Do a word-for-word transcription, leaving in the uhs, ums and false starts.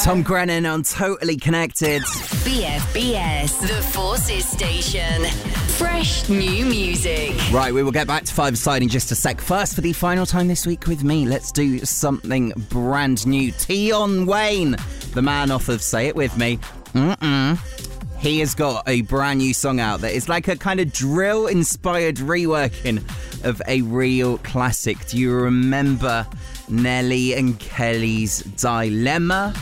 Tom Grennan on Totally Connected. B F B S, the Forces Station. Fresh new music. Right, we will get back to five-a-side in just a sec. First, for the final time this week with me, let's do something brand new. Tion Wayne, the man off of Say It With Me. Mm-mm. He has got a brand new song out that is like a kind of drill-inspired reworking of a real classic. Do you remember Nelly and Kelly's Dilemma?